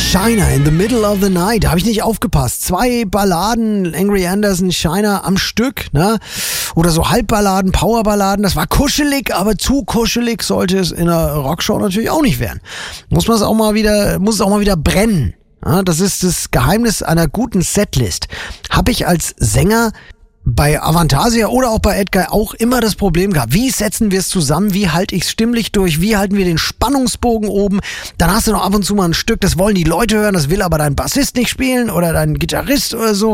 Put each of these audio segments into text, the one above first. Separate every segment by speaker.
Speaker 1: Shiner, In the Middle of the Night, habe ich nicht aufgepasst. 2 Balladen, Angry Anderson, Shiner am Stück, ne? Oder so Halbballaden, Powerballaden, das war kuschelig, aber zu kuschelig sollte es in einer Rockshow natürlich auch nicht werden. Muss es auch mal wieder brennen. Ja, das ist das Geheimnis einer guten Setlist. Habe ich als Sänger bei Avantasia oder auch bei Edguy auch immer das Problem gehabt. Wie setzen wir es zusammen? Wie halte ich es stimmlich durch? Wie halten wir den Spannungsbogen oben? Dann hast du noch ab und zu mal ein Stück, das wollen die Leute hören, das will aber dein Bassist nicht spielen oder dein Gitarrist oder so.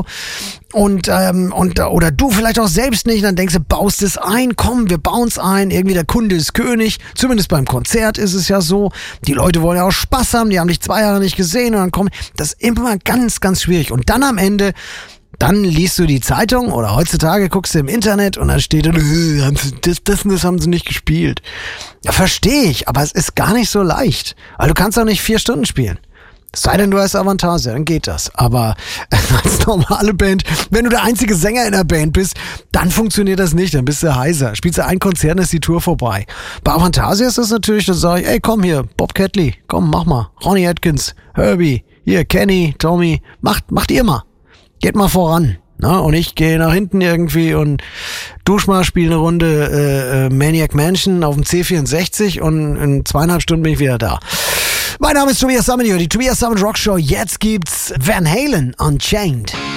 Speaker 1: Oder du vielleicht auch selbst nicht. Dann denkst du, baust es ein, komm, wir bauen es ein. Irgendwie der Kunde ist König. Zumindest beim Konzert ist es ja so. Die Leute wollen ja auch Spaß haben, die haben dich 2 Jahre nicht gesehen und dann kommen. Das ist immer ganz, ganz schwierig. Und dann am Ende, dann liest du die Zeitung oder heutzutage guckst du im Internet und dann steht das haben sie nicht gespielt. Ja, verstehe ich, aber es ist gar nicht so leicht. Weil du kannst auch nicht 4 Stunden spielen. Es sei denn, du hast Avantasia, dann geht das. Aber als normale Band, wenn du der einzige Sänger in der Band bist, dann funktioniert das nicht, dann bist du heiser. Spielst du ein Konzert, dann ist die Tour vorbei. Bei Avantasia ist das natürlich, dann sage ich, ey, komm hier, Bob Catley, komm, mach mal. Ronnie Atkins, Herbie, hier, Kenny, Tommy, macht ihr mal. Geht mal voran. Na, und ich gehe nach hinten irgendwie und dusch mal, spiele eine Runde Maniac Mansion auf dem C64 und in 2,5 Stunden bin ich wieder da. Mein Name ist Tobias Sammet, die Tobias Sammet Rock Show. Jetzt gibt's Van Halen Unchained.